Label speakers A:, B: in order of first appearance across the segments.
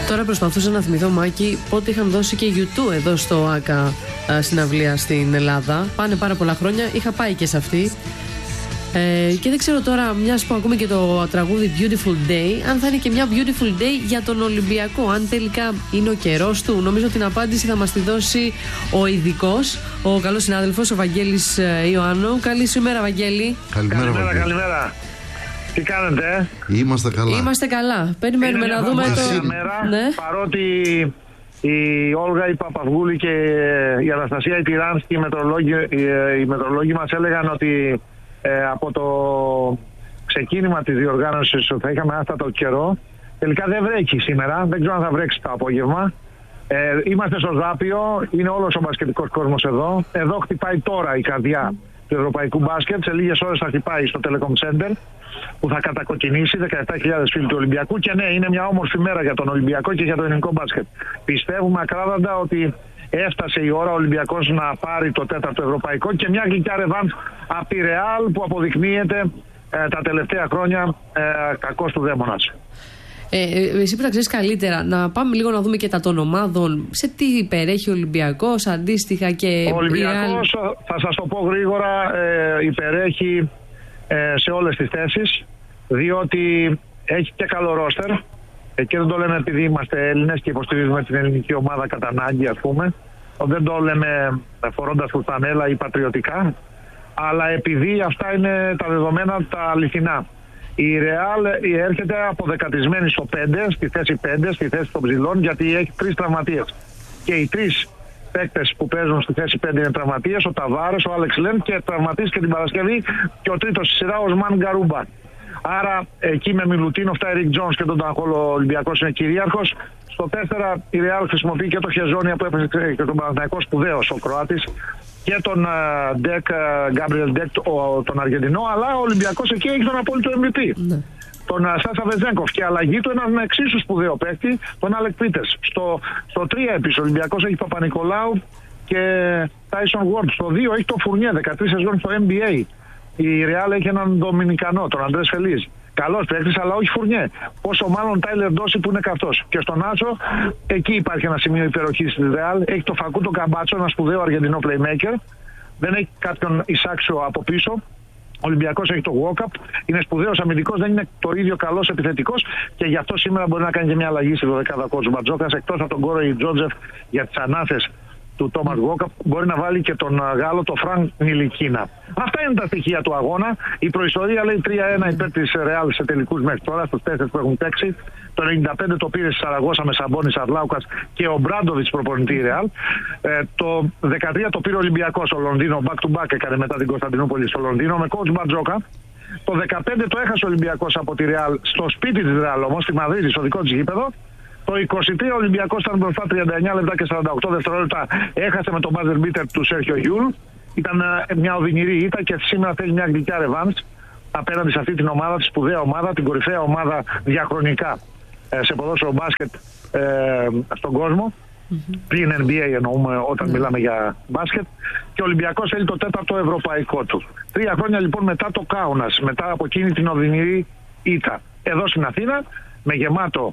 A: Τώρα προσπαθούσα να θυμηθώ, Μάκη, πότε είχαν δώσει και YouTube εδώ στο ΆΚΑ συναυλία στην Ελλάδα. Πάνε πάρα πολλά χρόνια, είχα πάει και σε αυτή. Και δεν ξέρω τώρα, μιας που ακούμε και το τραγούδι Beautiful Day, αν θα είναι και μια Beautiful Day για τον Ολυμπιακό, αν τελικά είναι ο καιρός του. Νομίζω ότι την απάντηση θα μας τη δώσει ο ειδικός, ο καλός συνάδελφος, ο Βαγγέλης Ιωάννου. Καλή σου ημέρα, Βαγγέλη.
B: Καλημέρα. Τι κάνετε?
A: Είμαστε καλά. Είμαστε καλά. Περιμένουμε να δούμε το...
B: Ναι. Παρότι η Όλγα, η Παπαυγούλη και η Αναστασία, η Τυράνσκη, οι μετρολόγοι μας έλεγαν ότι από το ξεκίνημα της διοργάνωσης θα είχαμε άστατο καιρό. Τελικά δεν βρέχει σήμερα, δεν ξέρω αν θα βρέξει το απόγευμα. Είμαστε στο Ζάπιο, είναι όλος ο μπασκετικός κόσμος εδώ. Εδώ χτυπάει τώρα η καρδιά του ευρωπαϊκού μπάσκετ. Σε λίγες ώρες θα χτυπάει στο Telecom Center, που θα κατακοκκινήσει 17.000 φίλοι του Ολυμπιακού. Και ναι, είναι μια όμορφη μέρα για τον Ολυμπιακό και για το ελληνικό μπάσκετ. Πιστεύουμε ακράδαντα ότι έφτασε η ώρα ο Ολυμπιακός να πάρει το τέταρτο ευρωπαϊκό και μια γλυκιά ρεβάνς από τη Ρεάλ που αποδεικνύεται τα τελευταία χρόνια κακός του δαίμονας.
A: Εσύ που τα ξέρεις καλύτερα, να πάμε λίγο να δούμε και τα των ομάδων. Σε τι υπερέχει ο Ολυμπιακός αντίστοιχα και
B: ο Ολυμπιακός, θα σας το πω γρήγορα, υπερέχει σε όλες τις θέσεις, διότι έχει και καλό ρόστερ. Και δεν το λέμε επειδή είμαστε Έλληνες και υποστηρίζουμε την ελληνική ομάδα κατά ανάγκη, ας πούμε. Δεν το λέμε φορώντας φουστανέλα ή πατριωτικά, αλλά επειδή αυτά είναι τα δεδομένα τα αληθινά. Η Ρεάλ έρχεται αποδεκατισμένη στο 5, στη θέση 5, στη θέση των ψηλών, γιατί έχει 3 τραυματίες. Και οι 3 παίκτες που παίζουν στη θέση 5 είναι τραυματίες, ο Ταβάρες, ο Άλεξ Λεν, και τραυματίες και την Παρασκευή και ο τρίτος στη σειρά, ο Οσμάν Γκαρούμπα. Άρα εκεί με Μιλουτίνοφ, Τάιρικ Τζόνς και τον Ταγχόλο, ο Ολυμπιακός είναι κυρίαρχος. Στο 4 η Ρεάλ χρησιμοποιεί και το Χεζόνια που έπαιζε και τον Παναθηναϊκό, σπουδαίος ο Κροάτης, και τον Γκάμπριελ Ντεκ, τον Αργεντινό, αλλά ο Ολυμπιακός εκεί έχει τον απόλυτο MVP. Ναι. Τον Σάσα Βεζέγκοφ, και αλλαγή του έναν εξίσου σπουδαίο παίκτη, τον Άλεκ Πίτερς. Στο 3 επίσης ο Ολυμπιακός έχει Παπα-Νικολάου και Τάισον Γουόρντ. Στο 2 έχει το Φουρνιέ, 13 σεζόν στο NBA. Η Ρεάλ έχει έναν Ντομινικανό, τον Αντρές Φελίζ. Καλός παίκτης, αλλά όχι Φουρνιέ. Πόσο μάλλον Τάιλερ Ντόση που είναι καυτός. Και στον Άσο, εκεί υπάρχει ένα σημείο υπεροχής της Ρεάλ. Έχει το Φακούντο Καμπάτσο, ένα σπουδαίο Αργεντινό playmaker. Δεν έχει κάποιον Ισάξιο από πίσω. Ο Ολυμπιακός έχει το Walkup. Είναι σπουδαίος αμυντικός, δεν είναι το ίδιο καλός επιθετικός. Και γι' αυτό σήμερα μπορεί να κάνει και μια αλλαγή στη 12η κότσου Μπατζόκας. Εκτός από τον Κόρεϊ Τζότζεφ για τις ανάθες του Τόμας Walkup, μπορεί να βάλει και τον Γάλλο, τον Φρανκ Νιλικίνα. Αυτά είναι τα στοιχεία του αγώνα. Η προϊστορία λέει 3-1 υπέρ της Ρεάλ σε τελικούς μέχρι τώρα, στους 4 που έχουν παίξει. Το 95 το πήρε στη Σαραγώσα με Σαμπόνι, Αρλάουκας και ο Μπράντοβιτς προπονητή η Ρεάλ. Το 13 το πήρε ο Ολυμπιακός στο Λονδίνο, back to back έκανε μετά την Κωνσταντινούπολη στο Λονδίνο με coach Μπατζόκα. Το 15 το έχασε ο Ολυμπιακός από τη Ρεάλ στο σπίτι της Ρεάλ, όμως στη Μαδρίτη, στο δικό της γήπεδο. Το 23 ο Ολυμπιακός ήταν μπροστά 39 λεπτά και 48 δευτερόλεπτα. Έχασε με τον buzzer beater του Σέρχιο Γιούλ. Ήταν μια οδυνηρή ήττα και σήμερα θέλει μια γλυκιά ρεβάνς απέναντι σε αυτή την ομάδα, τη σπουδαία ομάδα, την κορυφαία ομάδα διαχρονικά σε ποδόσφαιρο μπάσκετ στον κόσμο. Πριν NBA εννοούμε όταν μιλάμε για μπάσκετ. Και ο Ολυμπιακός θέλει το 4ο ευρωπαϊκό του. 3 χρόνια λοιπόν μετά το Κάουνας, μετά από εκείνη την οδυνηρή ήττα. Εδώ στην Αθήνα με γεμάτο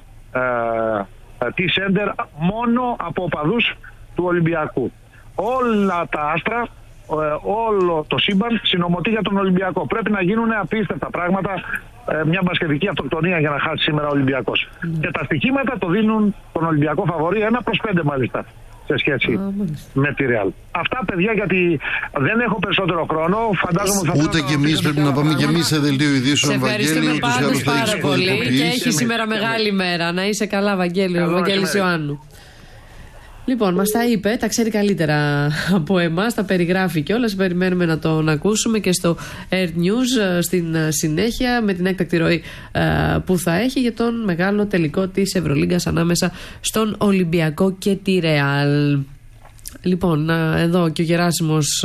B: T-Center μόνο από οπαδούς του Ολυμπιακού. Όλα τα άστρα, όλο το σύμπαν συνομωτεί για τον Ολυμπιακό. Πρέπει να γίνουν απίστευτα πράγματα, μια μπασκετική αυτοκτονία για να χάσει σήμερα ο Ολυμπιακός. Και τα στοιχήματα το δίνουν τον Ολυμπιακό φαβορί 1/5 μάλιστα σε σχέση με τη Ρεάλ. Αυτά, παιδιά, γιατί δεν έχω περισσότερο χρόνο. Φαντάζομαι ότι
C: ούτε και εμείς πρέπει να πάμε και εμείς σε δελτίο ειδήσεων.
A: Σε ευχαριστούμε πάντως πάρα πολύ. Και έχει σήμερα μεγάλη μέρα. Να είσαι καλά, Βαγγέλη, ο Βαγγέλης Ιωάννου. Λοιπόν, μας τα είπε, τα ξέρει καλύτερα από εμάς, τα περιγράφει κιόλας. Περιμένουμε να τον ακούσουμε και στο Air News στην συνέχεια με την έκτακτη ροή που θα έχει για τον μεγάλο τελικό της Ευρωλίγκας ανάμεσα στον Ολυμπιακό και τη Ρεάλ. Λοιπόν, εδώ και ο Γεράσιμος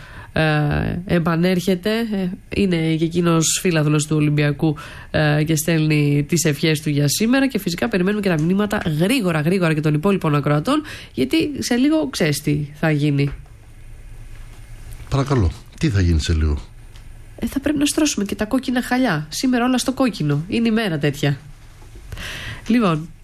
A: επανέρχεται, είναι και εκείνος φίλαθλος του Ολυμπιακού και στέλνει τις ευχές του για σήμερα, και φυσικά περιμένουμε και τα μηνύματα γρήγορα και των υπόλοιπων ακροατών, γιατί σε λίγο ξέρεις τι θα γίνει.
C: Παρακαλώ, τι θα γίνει σε λίγο?
A: Θα πρέπει να στρώσουμε και τα κόκκινα χαλιά. Σήμερα όλα στο κόκκινο, είναι η μέρα τέτοια. Λοιπόν,